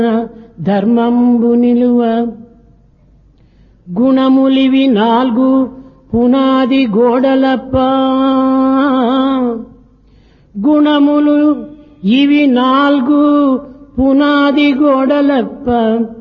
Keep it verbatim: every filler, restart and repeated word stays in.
ధర్మంబు నిలువ గుణములివి నాలుగు పునాది గోడలప్ప గుణములు ఇవి నాలుగు పునాది గోడలప్ప